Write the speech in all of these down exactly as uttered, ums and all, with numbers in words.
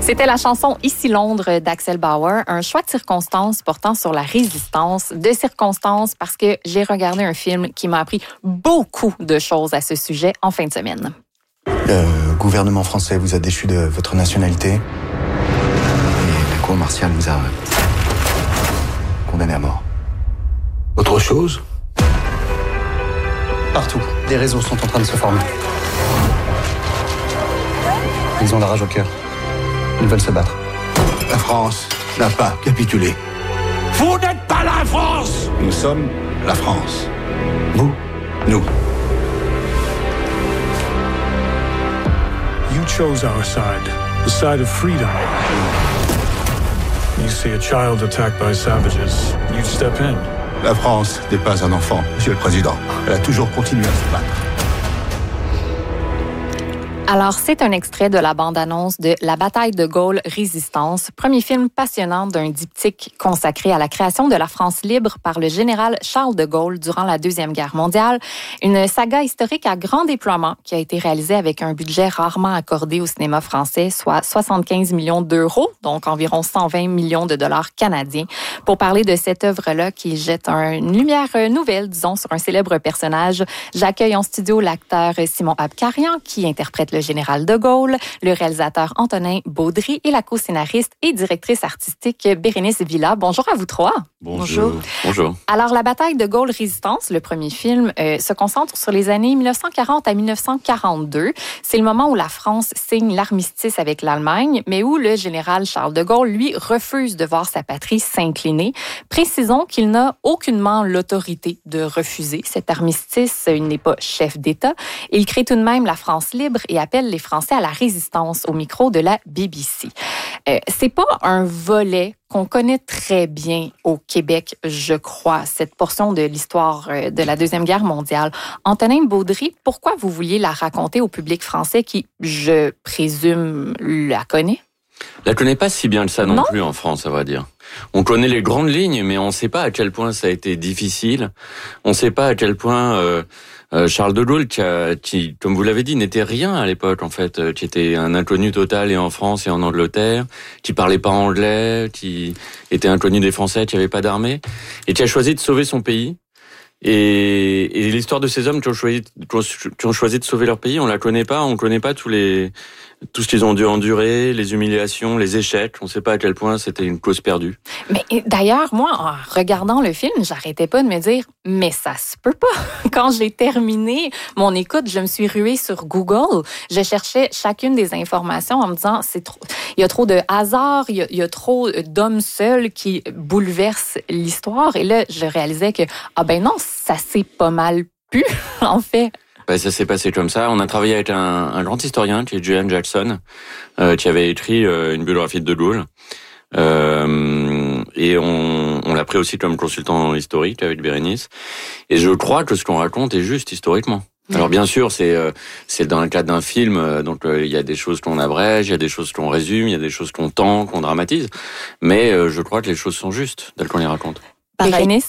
C'était la chanson Ici Londres d'Axel Bauer, un choix de circonstances portant sur la résistance, de circonstances parce que j'ai regardé un film qui m'a appris beaucoup de choses à ce sujet en fin de semaine. Le gouvernement français vous a déchu de votre nationalité et la cour martiale vous a condamné à mort. Autre chose ? Partout, des réseaux sont en train de se former. Ils ont la rage au cœur. Ils veulent se battre. La France n'a pas capitulé. Vous n'êtes pas la France! Nous sommes la France. Vous, nous. You chose our side, the side of freedom. You see a child attacked by savages, you'd step in. La France n'est pas un enfant, Monsieur le Président. Elle a toujours continué à se battre. Alors, c'est un extrait de la bande-annonce de La bataille de Gaulle Résistance, premier film passionnant d'un diptyque consacré à la création de la France libre par le général Charles de Gaulle durant la Deuxième Guerre mondiale. Une saga historique à grand déploiement qui a été réalisée avec un budget rarement accordé au cinéma français, soit soixante-quinze millions d'euros, donc environ cent vingt millions de dollars canadiens. Pour parler de cette œuvre-là qui jette une lumière nouvelle, disons, sur un célèbre personnage, j'accueille en studio l'acteur Simon Abkarian qui interprète le général de Gaulle, le réalisateur Antonin Baudry et la co-scénariste et directrice artistique Bérénice Villa. Bonjour à vous trois. Bonjour. Bonjour. Alors, la bataille de Gaulle Résistance, le premier film, euh, se concentre sur les années dix-neuf cent quarante à dix-neuf cent quarante-deux. C'est le moment où la France signe l'armistice avec l'Allemagne, mais où le général Charles de Gaulle, lui, refuse de voir sa patrie s'incliner. Précisons qu'il n'a aucunement l'autorité de refuser cet armistice. Il n'est pas chef d'État. Il crée tout de même la France libre et appelle les Français à la résistance au micro de la B B C. Euh, c'est pas un volet qu'on connaît très bien au Québec, je crois, cette portion de l'histoire de la Deuxième Guerre mondiale. Antonin Baudry, pourquoi vous vouliez la raconter au public français qui, je présume, la connaît? La connaît pas si bien que ça non, non plus en France, à vrai dire. On connaît les grandes lignes, mais on ne sait pas à quel point ça a été difficile. On ne sait pas à quel point euh, euh, Charles de Gaulle, qui, a, qui, comme vous l'avez dit, n'était rien à l'époque, en fait, euh, qui était un inconnu total et en France et en Angleterre, qui parlait pas anglais, qui était inconnu des Français, qui avait pas d'armée, et qui a choisi de sauver son pays. Et, et l'histoire de ces hommes qui ont choisi, qui ont choisi de sauver leur pays, on la connaît pas, on connaît pas tous les, tout ce qu'ils ont dû endurer, les humiliations, les échecs. On sait pas à quel point c'était une cause perdue. Mais d'ailleurs, moi, en regardant le film, j'arrêtais pas de me dire, mais ça se peut pas. Quand j'ai terminé mon écoute, je me suis ruée sur Google. Je cherchais chacune des informations en me disant, c'est trop, il y a trop de hasard, il y a, il y a trop d'hommes seuls qui bouleversent l'histoire. Et là, je réalisais que, ah ben non, ça s'est pas mal pu, en fait. Ben, ça s'est passé comme ça. On a travaillé avec un, un grand historien qui est Julian Jackson, euh, qui avait écrit euh, une biographie de De Gaulle. Euh, et on, on l'a pris aussi comme consultant historique avec Bérénice. Et je crois que ce qu'on raconte est juste historiquement. Alors bien sûr, c'est euh, c'est dans le cadre d'un film, euh, donc euh, il y a des choses qu'on abrège, il y a des choses qu'on résume, il y a des choses qu'on tend, qu'on dramatise. Mais euh, je crois que les choses sont justes telles qu'on les raconte. Bérénice ?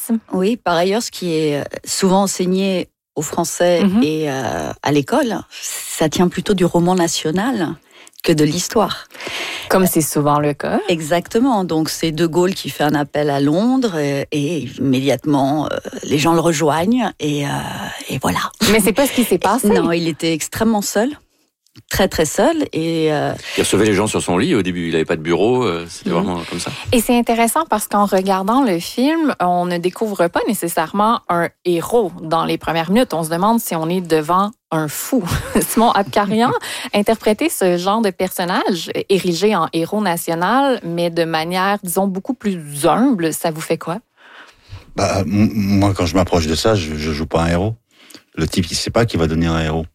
Oui, par ailleurs, ce qui est souvent enseigné aux Français mm-hmm. et euh, à l'école, ça tient plutôt du roman national que de l'histoire. Comme c'est souvent le cas. Exactement. Donc c'est De Gaulle qui fait un appel à Londres et, et immédiatement euh, les gens le rejoignent et, euh, et voilà. Mais c'est pas ce qui s'est passé. Non, il était extrêmement seul. Très très seul et euh... il recevait les gens sur son lit au début, il n'avait pas de bureau, euh, c'était mmh. vraiment comme ça. Et c'est intéressant parce qu'en regardant le film, on ne découvre pas nécessairement un héros dans les premières minutes. On se demande si on est devant un fou. Simon Abkarian interprétait ce genre de personnage érigé en héros national, mais de manière, disons, beaucoup plus humble. Ça vous fait quoi? Bah, m- moi, quand je m'approche de ça, je, je joue pas un héros. Le type, il sait pas qu'il va devenir un héros.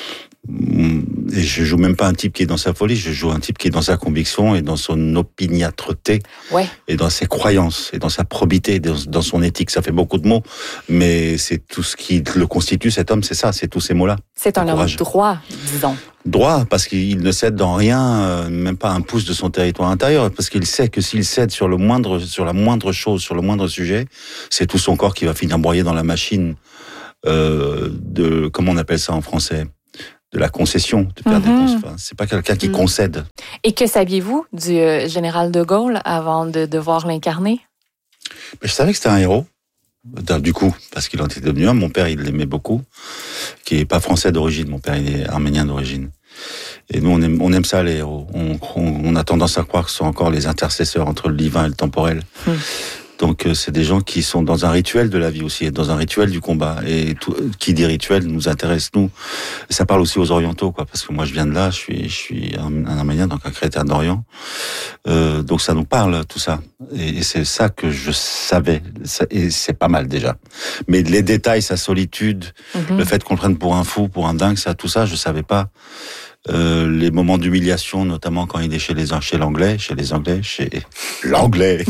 Et je joue même pas un type qui est dans sa folie, je joue un type qui est dans sa conviction et dans son opiniâtreté, ouais. et dans ses croyances, et dans sa probité, dans, dans son éthique. Ça fait beaucoup de mots, mais c'est tout ce qui le constitue, cet homme, c'est ça, c'est tous ces mots-là. C'est un homme droit, disons. Droit, parce qu'il ne cède dans rien, même pas un pouce de son territoire intérieur, parce qu'il sait que s'il cède sur le moindre, sur la moindre chose, sur le moindre sujet, c'est tout son corps qui va finir broyé dans la machine euh, de, comment on appelle ça en français ? de la concession, de faire Mm-hmm. des cons... enfin, c'est pas quelqu'un qui mm. concède. Et que saviez-vous du euh, général de Gaulle avant de devoir l'incarner? Mais je savais que c'était un héros. Du coup, parce qu'il en était devenu un. Mon père, il l'aimait beaucoup, qui est pas français d'origine. Mon père, il est arménien d'origine. Et nous, on aime, on aime ça, les héros. On, on, on a tendance à croire que ce sont encore les intercesseurs entre le divin et le temporel. Mmh. Donc, euh, c'est des gens qui sont dans un rituel de la vie aussi, dans un rituel du combat. Et tout, qui dit rituel nous intéresse, nous. Et ça parle aussi aux orientaux, quoi. Parce que moi, je viens de là, je suis, je suis un, un arménien, donc un chrétien d'Orient. Euh, donc, ça nous parle, tout ça. Et, et c'est ça que je savais. Et c'est pas mal, déjà. Mais les détails, sa solitude, mmh. le fait qu'on le prenne pour un fou, pour un dingue, ça, tout ça, je savais pas. Euh, les moments d'humiliation, notamment quand il est chez les chez l'anglais, chez les anglais, chez l'anglais.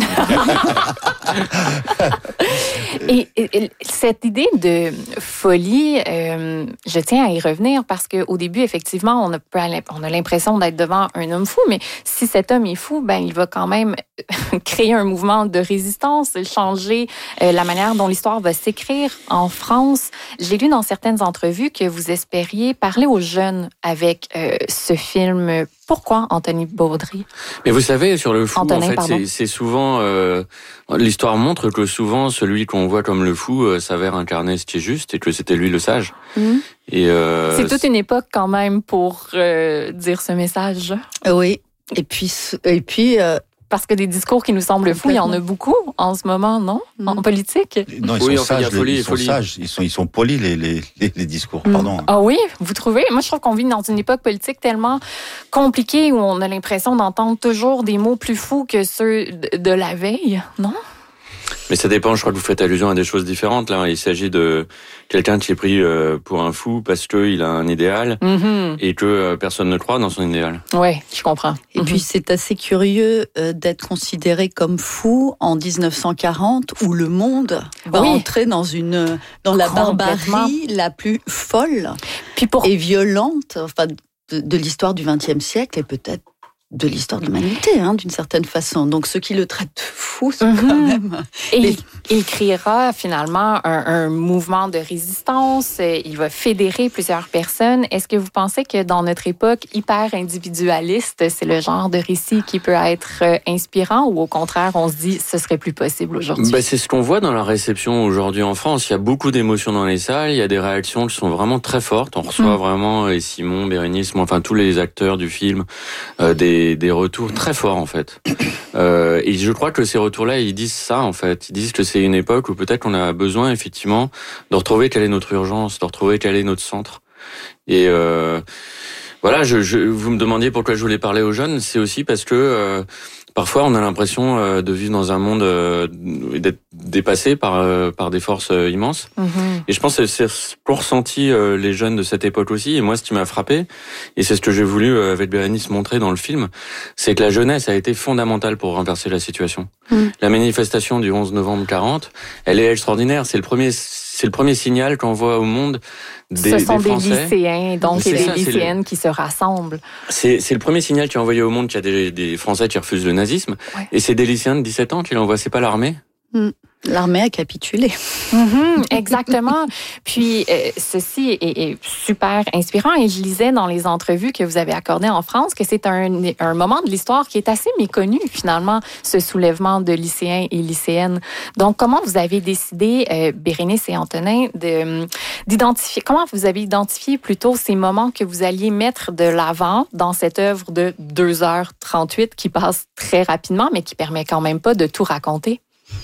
et, et cette idée de folie, euh, je tiens à y revenir parce que au début, effectivement, on a on a l'impression d'être devant un homme fou, mais si cet homme est fou, ben il va quand même créer un mouvement de résistance, changer euh, la manière dont l'histoire va s'écrire en France. J'ai lu dans certaines entrevues que vous espériez parler aux jeunes avec euh, ce film. Pourquoi Anthony Baudry? Mais vous savez, sur le fou, Antonin, en fait, c'est, c'est souvent... Euh, l'histoire montre que souvent, celui qu'on voit comme le fou euh, s'avère incarner ce qui est juste et que c'était lui le sage. Mmh. Et euh, c'est toute une époque quand même pour euh, dire ce message. Oui. Et puis... Et puis euh... Parce que des discours qui nous semblent fous, il y en a beaucoup en ce moment, non? Mmh. En politique? Non, ils oui, sont enfin, sages, folie, ils sont folie. sages, ils sont, ils sont polis, les, les, les discours, mmh. pardon. Ah oui, vous trouvez? Moi, je trouve qu'on vit dans une époque politique tellement compliquée où on a l'impression d'entendre toujours des mots plus fous que ceux de la veille, non? Mais ça dépend, je crois que vous faites allusion à des choses différentes. Là, il s'agit de quelqu'un qui est pris pour un fou parce qu'il a un idéal mm-hmm. et que personne ne croit dans son idéal. Oui, je comprends. Et mm-hmm. puis c'est assez curieux d'être considéré comme fou en dix-neuf cent quarante où le monde va oui. entrer dans une dans la barbarie la plus folle puis pour... et violente enfin, de, de l'histoire du vingtième siècle et peut-être de l'histoire de l'humanité, hein, d'une certaine façon. Donc, ceux qui le traitent de fou sont mm-hmm. quand même... Et les... il créera finalement un, un mouvement de résistance. Il va fédérer plusieurs personnes. Est-ce que vous pensez que dans notre époque hyper individualiste, c'est le genre de récit qui peut être inspirant ou au contraire, on se dit ce serait plus possible aujourd'hui? Ben, c'est ce qu'on voit dans la réception aujourd'hui en France. Il y a beaucoup d'émotions dans les salles. Il y a des réactions qui sont vraiment très fortes. On reçoit mm. vraiment et Simon, Bérénice, enfin tous les acteurs du film, euh, des des retours très forts en fait. Euh, et je crois que ces retours-là, ils disent ça en fait. Ils disent que c'est une époque où peut-être qu'on a besoin effectivement de retrouver quelle est notre urgence, de retrouver quel est notre centre. Et euh, voilà, je, je, vous me demandiez pourquoi je voulais parler aux jeunes, c'est aussi parce que euh, parfois on a l'impression euh, de vivre dans un monde euh, d'être dépassé par euh, par des forces euh, immenses. Mmh. Et je pense que c'est ce qu'ont ressenti euh, les jeunes de cette époque aussi. Et moi, ce qui m'a frappé, et c'est ce que j'ai voulu euh, avec Bérénice montrer dans le film, c'est que la jeunesse a été fondamentale pour renverser la situation. Mmh. La manifestation du onze novembre quarante, elle est extraordinaire. C'est le premier c'est le premier signal qu'on voit au monde des, Ce sont des, des Français. lycéens, donc c'est et des ça, lycéennes le... qui se rassemblent. C'est, c'est le premier signal qui est envoyé au monde qu'il y a des, des Français qui refusent le nazisme. Ouais. Et c'est des lycéens de dix-sept ans qui l'envoient. C'est pas l'armée. Mmh. L'armée a capitulé. Mm-hmm, exactement. Puis, euh, ceci est, est super inspirant et je lisais dans les entrevues que vous avez accordées en France que c'est un, un moment de l'histoire qui est assez méconnu, finalement, ce soulèvement de lycéens et lycéennes. Donc, comment vous avez décidé, euh, Bérénice et Antonin, de, d'identifier, comment vous avez identifié plutôt ces moments que vous alliez mettre de l'avant dans cette œuvre de deux heures trente-huit qui passe très rapidement, mais qui permet quand même pas de tout raconter?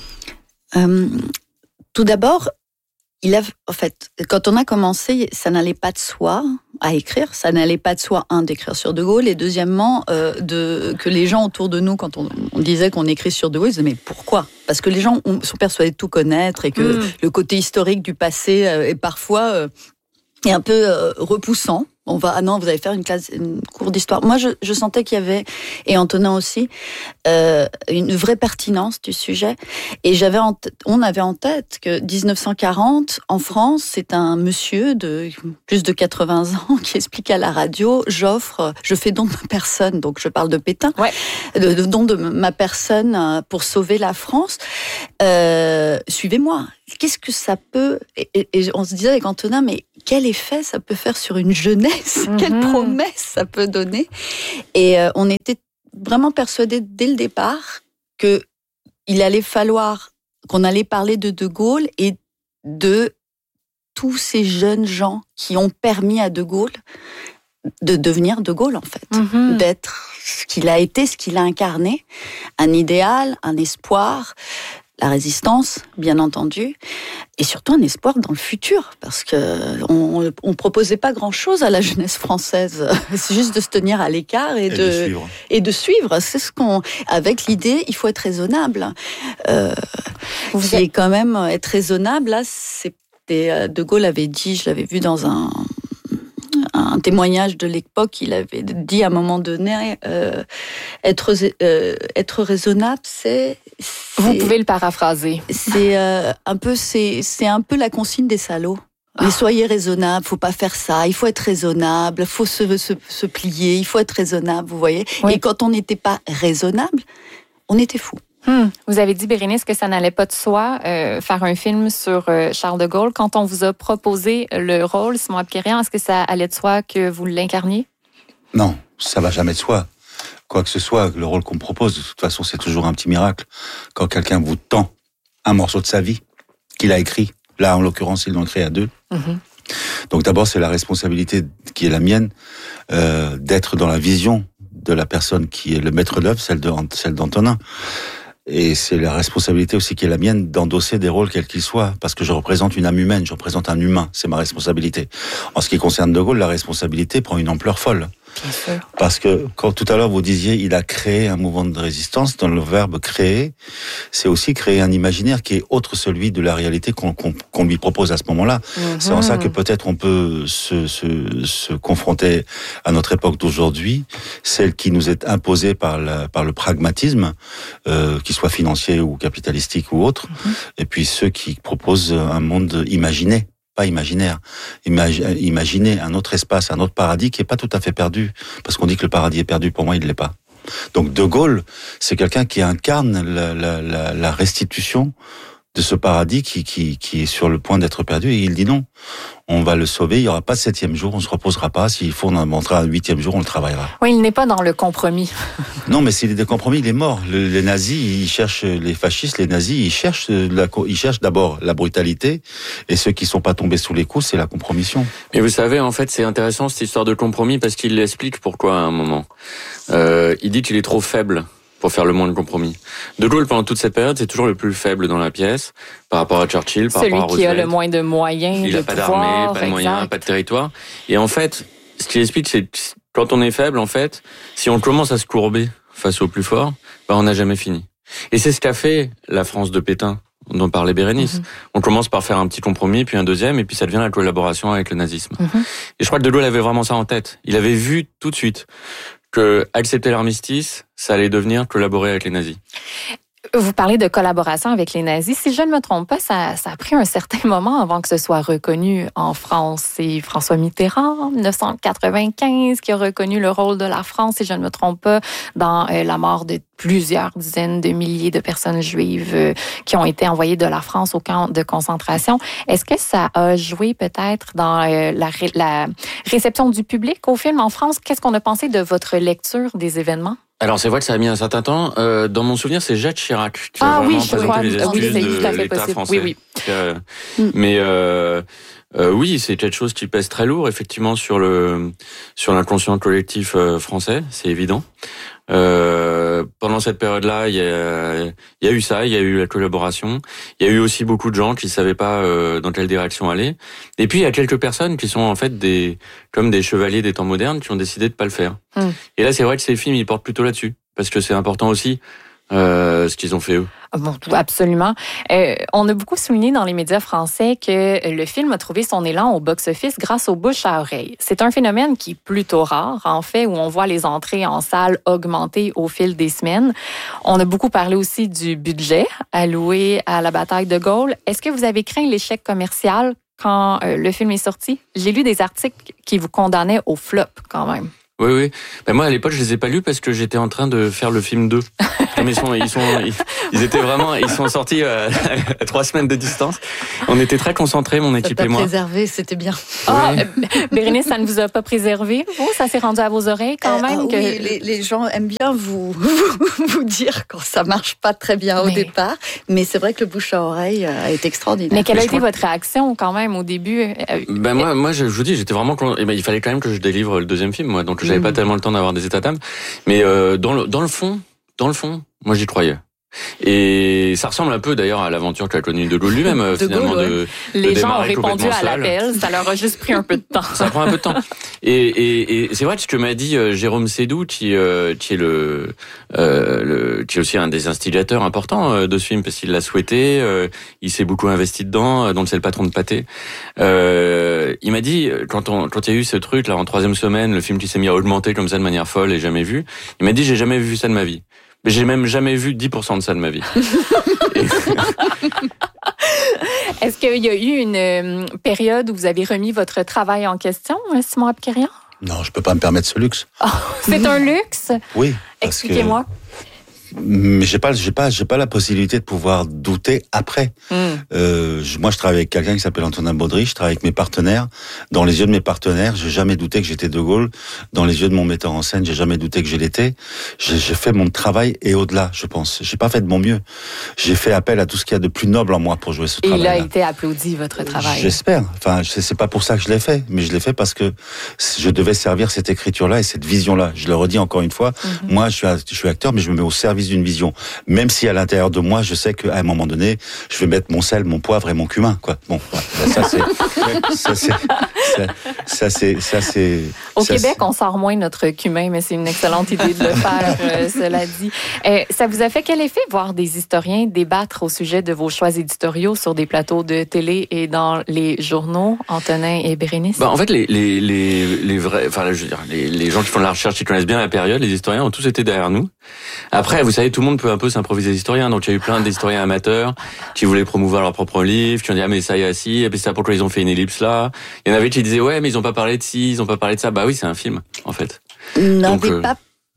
Euh, tout d'abord, il a, en fait, quand on a commencé, ça n'allait pas de soi à écrire, ça n'allait pas de soi, un, d'écrire sur De Gaulle, et deuxièmement, euh, de, que les gens autour de nous, quand on, on disait qu'on écrit sur De Gaulle, ils disaient, mais pourquoi? Parce que les gens ont, sont persuadés de tout connaître, et que mmh. le côté historique du passé euh, est parfois euh, est un peu euh, repoussant. On va, ah non, vous allez faire une classe, une cours d'histoire. Moi, je, je sentais qu'il y avait, et Antonin aussi, euh, une vraie pertinence du sujet. Et j'avais, en t- on avait en tête que dix-neuf cent quarante, en France, c'est un monsieur de plus de quatre-vingts ans qui explique à la radio, j'offre, je fais don de ma personne, donc je parle de Pétain, ouais. de, de don de ma personne pour sauver la France. Euh, suivez-moi. qu'est-ce que ça peut... Et, et, et on se disait avec Antonin, mais quel effet ça peut faire sur une jeunesse? Mm-hmm. Quelle promesse ça peut donner? Et euh, on était vraiment persuadés dès le départ que il allait falloir qu'on allait parler de De Gaulle et de tous ces jeunes gens qui ont permis à De Gaulle de devenir De Gaulle, en fait. Mm-hmm. D'être ce qu'il a été, ce qu'il a incarné. Un idéal, un espoir, la résistance, bien entendu, et surtout un espoir dans le futur, parce que on, on proposait pas grand-chose à la jeunesse française. C'est juste de se tenir à l'écart et, et de, de suivre. Et de suivre. C'est ce qu'on, avec l'idée, il faut être raisonnable. Euh, Vous qui êtes... est quand même être raisonnable. Là, c'est De Gaulle avait dit, je l'avais vu dans un un témoignage de l'époque, il avait dit à un moment donné, euh, être euh, être raisonnable, c'est, c'est vous pouvez le paraphraser. C'est euh, un peu c'est c'est un peu la consigne des salauds. Ah. Mais soyez raisonnable, faut pas faire ça. Il faut être raisonnable, faut se se, se plier. Il faut être raisonnable, vous voyez. Oui. Et quand on n'était pas raisonnable, on était fou. Hmm. Vous avez dit, Bérénice, que ça n'allait pas de soi, euh, faire un film sur euh, Charles de Gaulle. Quand on vous a proposé le rôle, Simon Abkarian, est-ce que ça allait de soi que vous l'incarniez? Non, ça va jamais de soi. Quoi que ce soit, le rôle qu'on me propose, de toute façon, c'est toujours un petit miracle. Quand quelqu'un vous tend un morceau de sa vie, qu'il a écrit, là, en l'occurrence, ils l'ont écrit à deux. Mm-hmm. Donc d'abord, c'est la responsabilité qui est la mienne, euh, d'être dans la vision de la personne qui est le maître d'œuvre, celle de, celle d'Antonin. Et c'est la responsabilité aussi qui est la mienne d'endosser des rôles quels qu'ils soient, parce que je représente une âme humaine, je représente un humain, c'est ma responsabilité. En ce qui concerne De Gaulle, la responsabilité prend une ampleur folle. Bien sûr. Parce que quand tout à l'heure vous disiez, il a créé un mouvement de résistance, dans le verbe créer, c'est aussi créer un imaginaire qui est autre celui de la réalité qu'on, qu'on, qu'on lui propose à ce moment-là. Mm-hmm. C'est en ça que peut-être on peut se, se, se confronter à notre époque d'aujourd'hui, celle qui nous est imposée par, la, par le pragmatisme, euh, qu'il soit financier ou capitalistique ou autre, mm-hmm. et puis ceux qui proposent un monde imaginé. Pas imaginaire. Imaginez un autre espace, un autre paradis qui est pas tout à fait perdu. Parce qu'on dit que le paradis est perdu, pour moi, il ne l'est pas. Donc De Gaulle, c'est quelqu'un qui incarne la, la, la, la restitution de ce paradis qui, qui, qui est sur le point d'être perdu. Et il dit non, on va le sauver, il n'y aura pas de septième jour, on ne se reposera pas. S'il faut, on en montera un huitième jour, on le travaillera. Oui, il n'est pas dans le compromis. Non, mais s'il est des compromis, il est mort. Le, les nazis, ils cherchent, les fascistes, les nazis, ils cherchent, la, ils cherchent d'abord la brutalité, et ceux qui ne sont pas tombés sous les coups, c'est la compromission. Mais vous savez, en fait, c'est intéressant cette histoire de compromis, parce qu'il l'explique pourquoi à un moment. Euh, il dit qu'il est trop faible pour faire le moins de compromis. De Gaulle, pendant toute cette période, c'est toujours le plus faible dans la pièce, par rapport à Churchill, par Celui rapport à Roosevelt. Celui qui a le moins de moyens, il de a pas pouvoir, d'armée, pas de moyens, exact. pas de territoire. Et en fait, ce qu'il explique, c'est que quand on est faible, en fait, si on commence à se courber face au plus fort, ben on n'a jamais fini. Et c'est ce qu'a fait la France de Pétain, dont parlait Bérénice. Mm-hmm. On commence par faire un petit compromis, puis un deuxième, et puis ça devient la collaboration avec le nazisme. Mm-hmm. Et je crois que De Gaulle avait vraiment ça en tête. Il avait vu tout de suite que accepter l'armistice, ça allait devenir collaborer avec les nazis. Vous parlez de collaboration avec les nazis. Si je ne me trompe pas, ça, ça a pris un certain moment avant que ce soit reconnu en France. C'est François Mitterrand, en dix-neuf cent quatre-vingt-quinze, qui a reconnu le rôle de la France, si je ne me trompe pas, dans euh, la mort de plusieurs dizaines de milliers de personnes juives euh, qui ont été envoyées de la France au camp de concentration. Est-ce que ça a joué peut-être dans euh, la, ré- la réception du public au film en France? Qu'est-ce qu'on a pensé de votre lecture des événements? Alors c'est vrai que ça a mis un certain temps. Euh, dans mon souvenir, c'est Jacques Chirac qui ah, a vraiment oui, présenté les excuses oui, de l'État possible. français. Oui, oui. Euh, mm. Mais euh, euh, oui, c'est quelque chose qui pèse très lourd effectivement sur le sur l'inconscient collectif euh, français, c'est évident. Euh, pendant cette période-là, il y a, il y a eu ça, il y a eu la collaboration. Il y a eu aussi beaucoup de gens qui savaient pas euh, dans quelle direction aller. Et puis il y a quelques personnes qui sont en fait des comme des chevaliers des temps modernes qui ont décidé de pas le faire. Mm. Et là, c'est vrai que ces films ils portent plutôt là-dessus parce que c'est important aussi. Euh, ce qu'ils ont fait eux. Bon, absolument. Euh, on a beaucoup souligné dans les médias français que le film a trouvé son élan au box-office grâce aux bouche à oreille. C'est un phénomène qui est plutôt rare, en fait, où on voit les entrées en salle augmenter au fil des semaines. On a beaucoup parlé aussi du budget alloué à la bataille de Gaulle. Est-ce que vous avez craint l'échec commercial quand euh, le film est sorti? J'ai lu des articles qui vous condamnaient au flop, quand même. Oui, oui. Ben moi, à l'époque, je les ai pas lus parce que j'étais en train de faire le film deux. Non, mais ils sont, ils sont, ils, ils étaient vraiment, ils sont sortis euh, à trois semaines de distance. On était très concentrés, mon équipe ça et moi. Préservé, c'était bien. Ah, euh, Bérénice, ça ne vous a pas préservé, vous? Ça s'est rendu à vos oreilles quand même? Euh, que... Oui, les, les gens aiment bien vous, vous, vous dire quand ça marche pas très bien mais... au départ, mais c'est vrai que le bouche à oreille a été extraordinaire. Mais quelle mais a été crois... votre réaction quand même au début? Ben moi, moi, je vous dis, j'étais vraiment. Eh ben, il fallait quand même que je délivre le deuxième film, moi, donc j'avais mmh. pas tellement le temps d'avoir des états d'âme. Mais euh, dans le dans le fond, dans le fond, moi j'y croyais. Et ça ressemble un peu d'ailleurs à l'aventure qu'a connue De Gaulle lui-même, de finalement. Gaulle, ouais. de, Les de gens ont répondu à l'appel, ça leur a juste pris un peu de temps. Ça prend un peu de temps. Et, et, et c'est vrai ce que m'a dit euh, Jérôme Sédou, qui, euh, qui est le, euh, le, qui est aussi un des instigateurs importants euh, de ce film, parce qu'il l'a souhaité, euh, il s'est beaucoup investi dedans, euh, donc c'est le patron de Pathé. Euh, il m'a dit, quand on, quand il y a eu ce truc là en troisième semaine, le film qui s'est mis à augmenter comme ça de manière folle et jamais vu, il m'a dit j'ai jamais vu ça de ma vie. Mais j'ai même jamais vu dix pour cent de ça de ma vie. Est-ce qu'il y a eu une euh, période où vous avez remis votre travail en question, Simon Abkarian? Non, je peux pas me permettre ce luxe. Oh, c'est un luxe? Oui. Expliquez-moi. Que... Mais j'ai pas, j'ai pas, j'ai pas la possibilité de pouvoir douter après. Mm. Euh, moi, je travaille avec quelqu'un qui s'appelle Antonin Baudry. Je travaille avec mes partenaires. Dans les yeux de mes partenaires, j'ai jamais douté que j'étais De Gaulle. Dans les yeux de mon metteur en scène, j'ai jamais douté que je l'étais. J'ai, j'ai fait mon travail et au-delà, je pense. J'ai pas fait de mon mieux. J'ai fait appel à tout ce qu'il y a de plus noble en moi pour jouer ce et travail. Et il a été applaudi, votre travail. J'espère. Enfin, c'est pas pour ça que je l'ai fait, mais je l'ai fait parce que je devais servir cette écriture-là et cette vision-là. Je le redis encore une fois. Mm-hmm. Moi, je suis, je suis acteur, mais je me mets au service d'une vision. Même si à l'intérieur de moi, je sais qu'à un moment donné, je vais mettre mon sel, mon poivre et mon cumin, quoi. Bon, ça c'est, ça c'est, ça, ça c'est, ça c'est. Au ça, Québec, c'est... on sort moins notre cumin, mais c'est une excellente idée de le faire, euh, cela dit. Euh, ça vous a fait quel effet voir des historiens débattre au sujet de vos choix éditoriaux sur des plateaux de télé et dans les journaux, Antonin et Bérénice? Bah, en fait, les, les, les, les vrais, enfin, je veux dire, les, les gens qui font de la recherche, qui connaissent bien la période, les historiens ont tous été derrière nous. Après, vous savez, tout le monde peut un peu s'improviser historien, donc il y a eu plein d'historiens amateurs qui voulaient promouvoir leur propre livre, qui ont dit ah mais ça y a si, et puis ça pourquoi ils ont fait une ellipse là. Il y en avait qui disaient ouais mais ils ont pas parlé de ci, ils ont pas parlé de ça. Bah oui, c'est un film en fait. Ils n'avaient euh... pas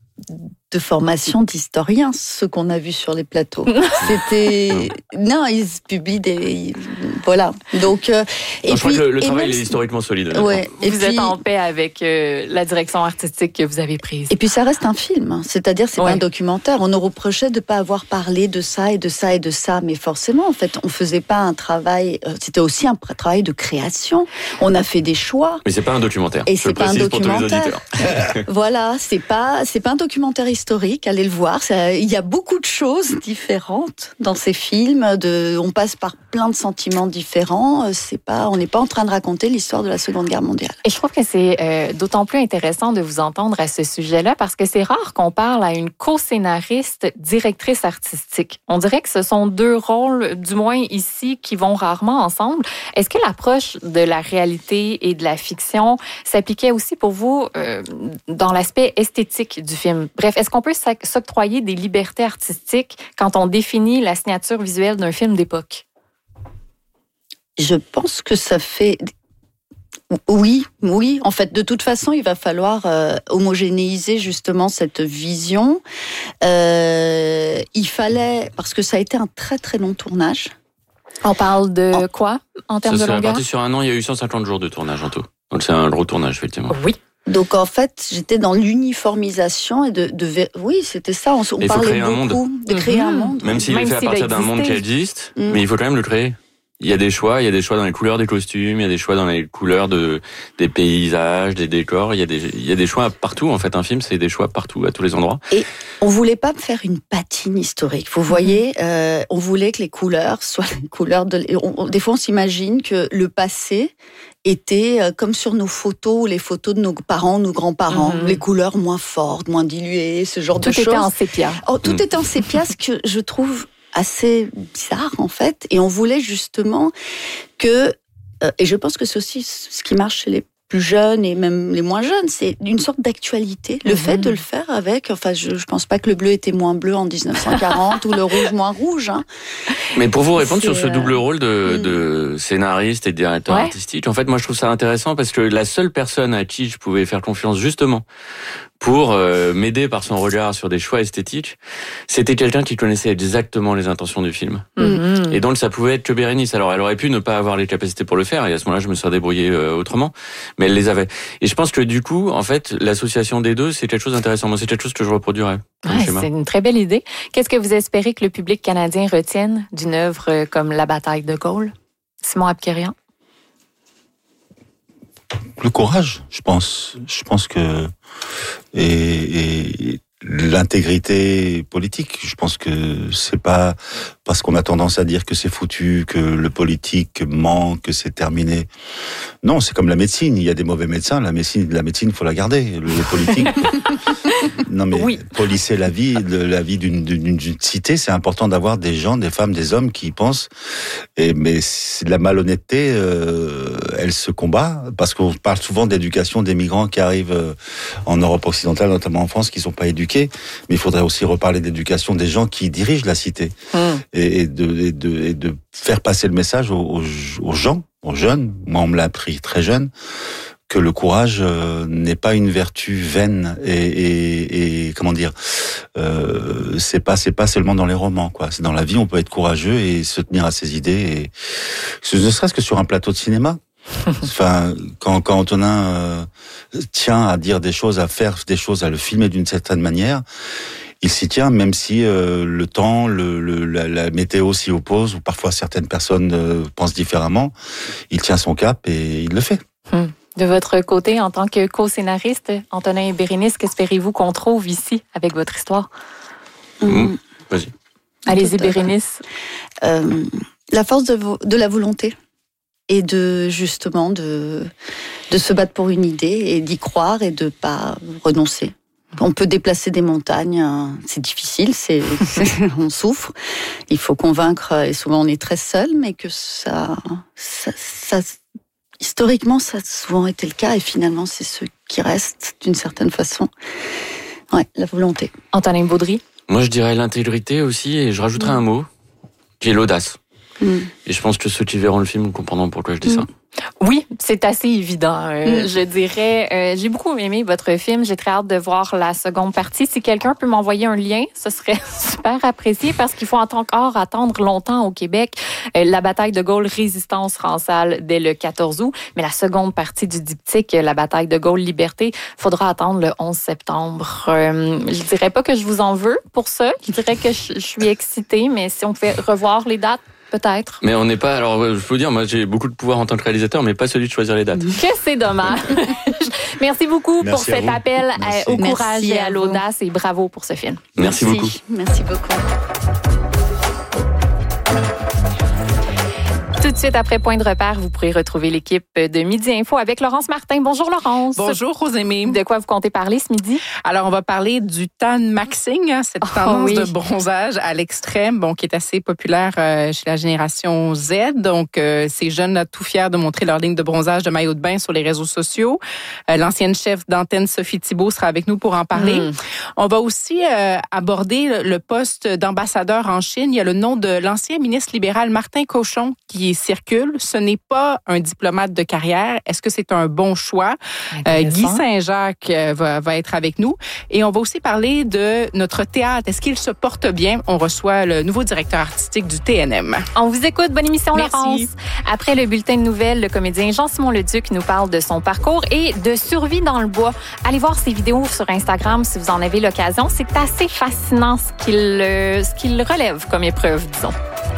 de formation d'historien, ce qu'on a vu sur les plateaux. C'était non, ils publient des voilà. Donc euh, et non, je puis crois que le, le et travail même... est historiquement solide. Ouais. Et vous puis... êtes en paix avec euh, la direction artistique que vous avez prise. Et puis ça reste un film, c'est-à-dire c'est ouais. pas un documentaire. On nous reprochait de pas avoir parlé de ça et de ça et de ça, mais forcément en fait on faisait pas un travail. C'était aussi un travail de création. On a fait des choix. Mais c'est pas un documentaire. Et c'est pas un documentaire. euh, voilà, c'est pas c'est pas un documentaire historique. Allez le voir. Ça, il y a beaucoup de choses différentes dans ces films. De, on passe par plein de sentiments différents. C'est pas, on n'est pas en train de raconter l'histoire de la Seconde Guerre mondiale. Et je trouve que c'est euh, d'autant plus intéressant de vous entendre à ce sujet-là parce que c'est rare qu'on parle à une co-scénariste, directrice artistique. On dirait que ce sont deux rôles, du moins ici, qui vont rarement ensemble. Est-ce que l'approche de la réalité et de la fiction s'appliquait aussi pour vous euh, dans l'aspect esthétique du film? Bref, est-ce qu'on peut s'octroyer des libertés artistiques quand on définit la signature visuelle d'un film d'époque? Je pense que ça fait... Oui, oui. En fait, de toute façon, il va falloir euh, homogénéiser justement cette vision. Euh, il fallait... Parce que ça a été un très très long tournage. On parle de en... quoi en termes ça, de longueur? Ça a parti sur un an, il y a eu cent cinquante jours de tournage en tout. Donc c'est un gros tournage, effectivement. Oui. Donc en fait, j'étais dans l'uniformisation et de, de oui, c'était ça. On, on parlait beaucoup de créer mmh. un monde. Même s'il est fait à partir d'un monde qui existe, mmh. mais il faut quand même le créer. Il y a des choix, il y a des choix dans les couleurs des costumes, il y a des choix dans les couleurs de des paysages, des décors. Il y a des il y a des choix partout. En fait, un film, c'est des choix partout, à tous les endroits. Et on voulait pas faire une patine historique. Vous voyez, euh, on voulait que les couleurs soient les couleurs de. On, des fois, on s'imagine que le passé était comme sur nos photos, les photos de nos parents, nos grands-parents, mmh. les couleurs moins fortes, moins diluées, ce genre tout de choses. Tout était en sépia. Oh, tout mmh. était en sépia, ce que je trouve assez bizarre en fait. Et on voulait justement que, euh, et je pense que c'est aussi ce qui marche chez les plus jeunes et même les moins jeunes, c'est une sorte d'actualité. Le mmh. fait de le faire avec, enfin, je, je pense pas que le bleu était moins bleu en dix-neuf cent quarante ou le rouge moins rouge. Hein. Mais pour vous répondre c'est, sur ce double rôle de, mmh. de scénariste et de directeur ouais. artistique, en fait, moi, je trouve ça intéressant parce que la seule personne à qui je pouvais faire confiance, justement, pour euh, m'aider par son regard sur des choix esthétiques. C'était quelqu'un qui connaissait exactement les intentions du film. Mm-hmm. Et donc ça pouvait être que Bérénice. Alors elle aurait pu ne pas avoir les capacités pour le faire, et à ce moment-là je me serais débrouillé euh, autrement, mais elle les avait. Et je pense que du coup, en fait, l'association des deux, c'est quelque chose d'intéressant. Moi, c'est quelque chose que je reproduirais. Ouais, c'est une très belle idée. Qu'est-ce que vous espérez que le public canadien retienne d'une œuvre comme La bataille de Gaulle? Simon Abkarian? Le courage, je pense. Je pense que et, et l'intégrité politique. Je pense que c'est pas parce qu'on a tendance à dire que c'est foutu, que le politique ment, que c'est terminé. Non, c'est comme la médecine. Il y a des mauvais médecins. La médecine, la médecine, il faut la garder. Le, le politique. Non mais oui. Polisser la vie, la vie d'une, d'une, d'une cité, c'est important d'avoir des gens, des femmes, des hommes qui y pensent. Et mais la malhonnêteté, euh, elle se combat parce qu'on parle souvent d'éducation des migrants qui arrivent en Europe occidentale, notamment en France, qui sont pas éduqués. Mais il faudrait aussi reparler d'éducation des gens qui dirigent la cité mmh. et, et, de, et, de, et de faire passer le message aux, aux, aux gens, aux jeunes. Moi, on me l'a appris très jeune, que le courage euh, n'est pas une vertu vaine et, et, et comment dire, euh, c'est pas c'est pas seulement dans les romans, quoi. C'est dans la vie, on peut être courageux et se tenir à ses idées, et ne serait-ce que sur un plateau de cinéma. Enfin, quand, quand Antonin euh, tient à dire des choses, à faire des choses, à le filmer d'une certaine manière, il s'y tient, même si euh, le temps, le, le, la, la météo s'y oppose, ou parfois certaines personnes euh, pensent différemment. Il tient son cap et il le fait. Hmm. De votre côté, en tant que co-scénariste, Antonin et Bérénice, qu'espérez-vous qu'on trouve ici avec votre histoire? Mmh. Vas-y. Allez-y, Bérénice. Euh, la force de, vo- de la volonté et de justement de, de se battre pour une idée et d'y croire et de pas renoncer. On peut déplacer des montagnes, c'est difficile, c'est, c'est on souffre. Il faut convaincre, et souvent on est très seul, mais que ça, ça, ça historiquement, ça a souvent été le cas, et finalement, c'est ce qui reste, d'une certaine façon. Ouais, la volonté. Antonin Baudry? Moi, je dirais l'intégrité aussi, et je rajouterais mmh. un mot, qui est l'audace. Mmh. Et je pense que ceux qui verront le film comprendront pourquoi je dis mmh. ça. Oui, c'est assez évident. Euh, mmh. Je dirais, euh, j'ai beaucoup aimé votre film. J'ai très hâte de voir la seconde partie. Si quelqu'un peut m'envoyer un lien, ce serait super apprécié parce qu'il faut encore attendre longtemps au Québec. Euh, la bataille de Gaulle, résistance française dès le quatorze août. Mais la seconde partie du diptyque, la bataille de Gaulle, liberté, faudra attendre le onze septembre. Euh, je dirais pas que je vous en veux pour ça. Je dirais que je, je suis excitée, mais si on pouvait revoir les dates, peut-être. Mais on n'est pas... Alors, je peux vous dire, moi, j'ai beaucoup de pouvoir en tant que réalisateur, mais pas celui de choisir les dates. Que c'est dommage. Merci beaucoup Merci pour cet appel Merci. au courage Merci et à, à l'audace et bravo pour ce film. Merci, Merci beaucoup. Merci beaucoup. Tout de suite après Point de repère, vous pourrez retrouver l'équipe de Midi Info avec Laurence Martin. Bonjour Laurence. Bonjour Rosémie. De quoi vous comptez parler ce midi? Alors, on va parler du tan maxing, cette oh, tendance oui. de bronzage à l'extrême, bon, qui est assez populaire euh, chez la génération Z. Donc, euh, ces jeunes là, tout fiers de montrer leur ligne de bronzage de maillot de bain sur les réseaux sociaux. Euh, l'ancienne chef d'antenne Sophie Thibault sera avec nous pour en parler. Mm. On va aussi euh, aborder le poste d'ambassadeur en Chine. Il y a le nom de l'ancien ministre libéral Martin Cauchon qui circule. Ce n'est pas un diplomate de carrière. Est-ce que c'est un bon choix? Euh, Guy Saint-Jacques euh, va, va être avec nous. Et on va aussi parler de notre théâtre. Est-ce qu'il se porte bien? On reçoit le nouveau directeur artistique du T N M. On vous écoute. Bonne émission, Merci. Laurence. Après le bulletin de nouvelles, le comédien Jean-Simon Leduc nous parle de son parcours et de survie dans le bois. Allez voir ses vidéos sur Instagram si vous en avez l'occasion. C'est assez fascinant ce qu'il, euh, ce qu'il relève comme épreuve, disons.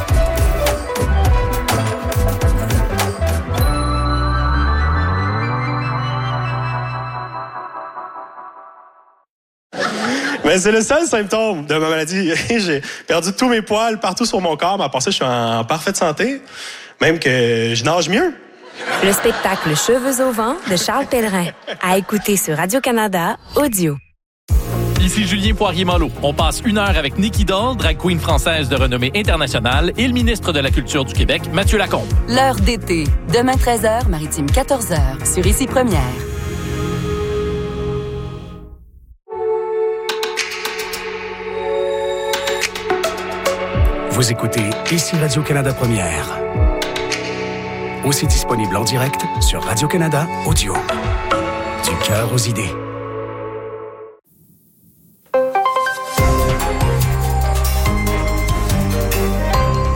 Mais c'est le seul symptôme de ma maladie. J'ai perdu tous mes poils partout sur mon corps, mais à part ça, je suis en parfaite santé. Même que je nage mieux. Le spectacle Cheveux au vent de Charles Pellerin. À écouter sur Radio-Canada Audio. Ici Julien Poirier-Malo. On passe une heure avec Nikki Doll, drag queen française de renommée internationale, et le ministre de la Culture du Québec, Mathieu Lacombe. L'heure d'été. Demain treize heures, Maritime quatorze heures, sur Ici Première. Vous écoutez Ici Radio-Canada Première. Aussi disponible en direct sur Radio-Canada Audio. Du cœur aux idées.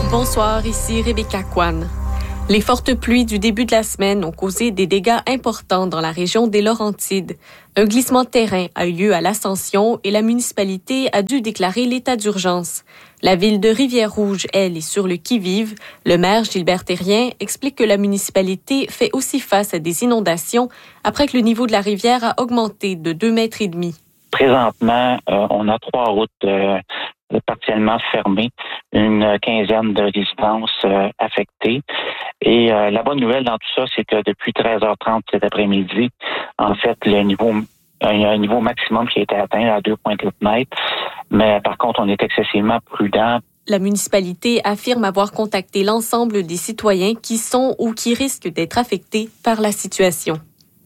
Bonsoir, ici Rebecca Kwan. Les fortes pluies du début de la semaine ont causé des dégâts importants dans la région des Laurentides. Un glissement de terrain a eu lieu à l'Ascension et la municipalité a dû déclarer l'état d'urgence. La ville de Rivière-Rouge, elle, est sur le qui-vive. Le maire Gilbert Thérien explique que la municipalité fait aussi face à des inondations après que le niveau de la rivière a augmenté de deux mètres et demi. Présentement, euh, on a trois routes euh, partiellement fermées, une quinzaine de résidences euh, affectées. Et euh, la bonne nouvelle dans tout ça, c'est que depuis treize heures trente cet après-midi, en fait, le niveau, il y a un niveau maximum qui a été atteint à deux virgule huit mètres. Mais par contre, on est excessivement prudent. La municipalité affirme avoir contacté l'ensemble des citoyens qui sont ou qui risquent d'être affectés par la situation.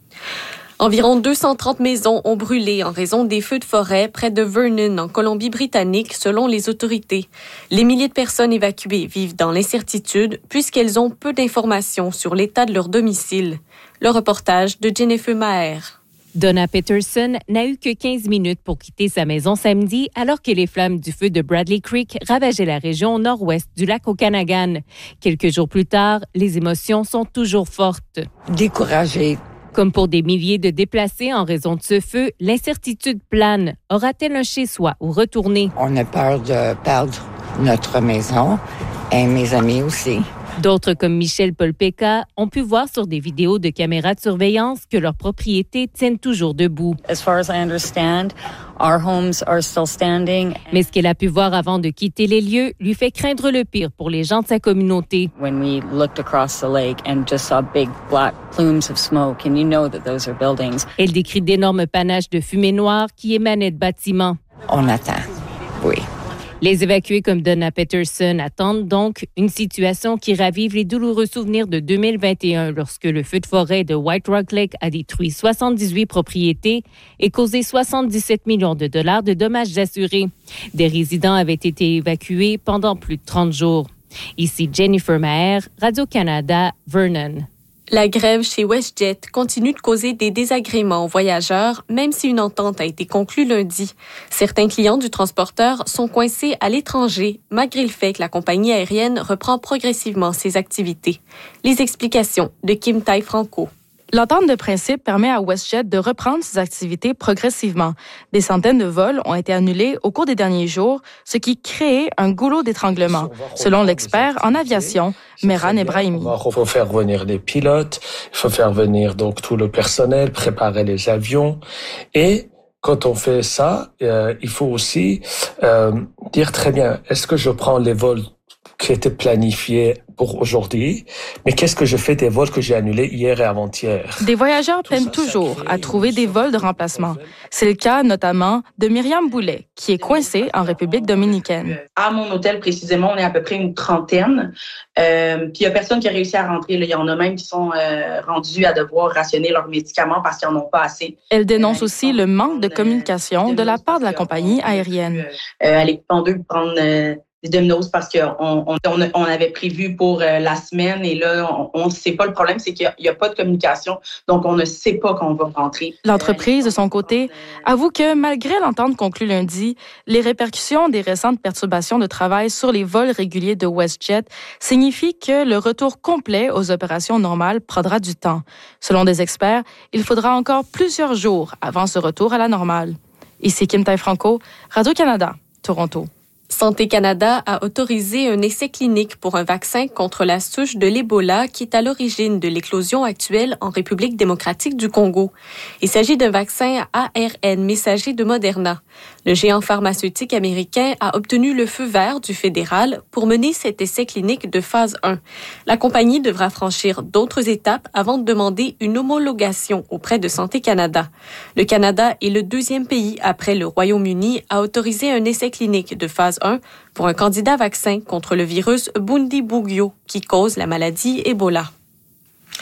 Environ deux cent trente maisons ont brûlé en raison des feux de forêt près de Vernon, en Colombie-Britannique, selon les autorités. Les milliers de personnes évacuées vivent dans l'incertitude puisqu'elles ont peu d'informations sur l'état de leur domicile. Le reportage de Jennifer Maher. Donna Peterson n'a eu que quinze minutes pour quitter sa maison samedi alors que les flammes du feu de Bradley Creek ravageaient la région nord-ouest du lac Okanagan. Quelques jours plus tard, les émotions sont toujours fortes. Découragée. Comme pour des milliers de déplacés en raison de ce feu, l'incertitude plane. Aura-t-elle un chez-soi ou retourner? On a peur de perdre notre maison et mes amis aussi. D'autres, comme Michel Polpeca, ont pu voir sur des vidéos de caméras de surveillance que leurs propriétés tiennent toujours debout. As far as I understand, our homes are still standing. Mais ce qu'elle a pu voir avant de quitter les lieux lui fait craindre le pire pour les gens de sa communauté. When we looked across the lake and just saw big black plumes of smoke, and you know that those are buildings. Elle décrit d'énormes panaches de fumée noire qui émanaient de bâtiments. On attend, oui. Les évacués comme Donna Peterson attendent donc une situation qui ravive les douloureux souvenirs de deux mille vingt et un lorsque le feu de forêt de White Rock Lake a détruit soixante-dix-huit propriétés et causé soixante-dix-sept millions de dollars de dommages assurés. Des résidents avaient été évacués pendant plus de trente jours. Ici Jennifer Maher, Radio-Canada, Vernon. La grève chez WestJet continue de causer des désagréments aux voyageurs, même si une entente a été conclue lundi. Certains clients du transporteur sont coincés à l'étranger, malgré le fait que la compagnie aérienne reprend progressivement ses activités. Les explications de Kim Tai-Franco. L'entente de principe permet à WestJet de reprendre ses activités progressivement. Des centaines de vols ont été annulés au cours des derniers jours, ce qui crée un goulot d'étranglement, selon l'expert en aviation, Mehran Ebrahimi. Il faut faire venir des pilotes, il faut faire venir donc tout le personnel, préparer les avions. Et quand on fait ça, euh, il faut aussi euh, dire très bien, est-ce que je prends les vols qui étaient planifiés pour aujourd'hui, mais qu'est-ce que je fais des vols que j'ai annulés hier et avant-hier? Des voyageurs peinent toujours à trouver des vols de remplacement. C'est le cas notamment de Myriam Boulet, qui est coincée en République dominicaine. À mon hôtel, précisément, on est à peu près une trentaine. Euh, puis il n'y a personne qui a réussi à rentrer. Il y en a même qui sont euh, rendus à devoir rationner leurs médicaments parce qu'ils n'en ont pas assez. Elle dénonce aussi le manque de communication de la part de la compagnie aérienne. Euh, elle est en deux pour prendre... Euh, des Domino's parce qu'on on, on, on avait prévu pour euh, la semaine et là, on ne sait pas. Le problème, c'est qu'il n'y a, a pas de communication, donc on ne sait pas quand on va rentrer. L'entreprise, de son côté, avoue que malgré l'entente conclue lundi, les répercussions des récentes perturbations de travail sur les vols réguliers de WestJet signifient que le retour complet aux opérations normales prendra du temps. Selon des experts, il faudra encore plusieurs jours avant ce retour à la normale. Ici Kim Tai-Franco, Radio-Canada, Toronto. Santé Canada a autorisé un essai clinique pour un vaccin contre la souche de l'Ebola qui est à l'origine de l'éclosion actuelle en République démocratique du Congo. Il s'agit d'un vaccin A R N messager de Moderna. Le géant pharmaceutique américain a obtenu le feu vert du fédéral pour mener cet essai clinique de phase un. La compagnie devra franchir d'autres étapes avant de demander une homologation auprès de Santé Canada. Le Canada est le deuxième pays après le Royaume-Uni à autoriser un essai clinique de phase un pour un candidat vaccin contre le virus Bundibugyo qui cause la maladie Ebola.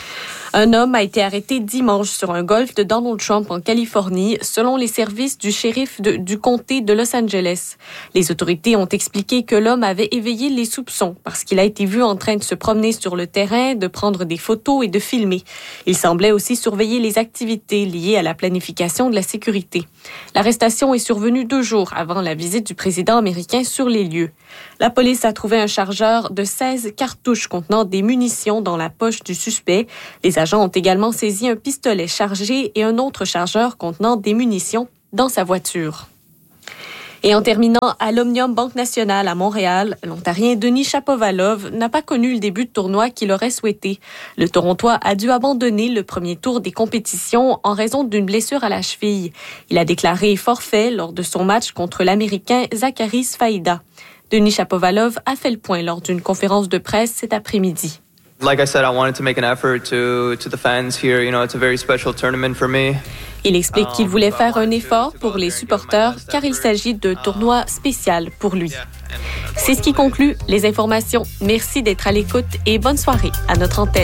Un homme a été arrêté dimanche sur un golf de Donald Trump en Californie, selon les services du shérif de, du comté de Los Angeles. Les autorités ont expliqué que l'homme avait éveillé les soupçons parce qu'il a été vu en train de se promener sur le terrain, de prendre des photos et de filmer. Il semblait aussi surveiller les activités liées à la planification de la sécurité. L'arrestation est survenue deux jours avant la visite du président américain sur les lieux. La police a trouvé un chargeur de seize cartouches contenant des munitions dans la poche du suspect. Les agents ont également saisi un pistolet chargé et un autre chargeur contenant des munitions dans sa voiture. Et en terminant à l'Omnium Banque Nationale à Montréal, l'Ontarien Denis Shapovalov n'a pas connu le début de tournoi qu'il aurait souhaité. Le Torontois a dû abandonner le premier tour des compétitions en raison d'une blessure à la cheville. Il a déclaré forfait lors de son match contre l'Américain Zachary Sfaida. Denis Shapovalov a fait le point lors d'une conférence de presse cet après-midi. Like I said, I wanted to make an effort to to the fans here. You know, it's a very special tournament for me. Il explique qu'il voulait faire un effort pour les supporters car il s'agit d'un tournoi spécial pour lui. C'est ce qui conclut les informations. Merci d'être à l'écoute et bonne soirée à notre antenne.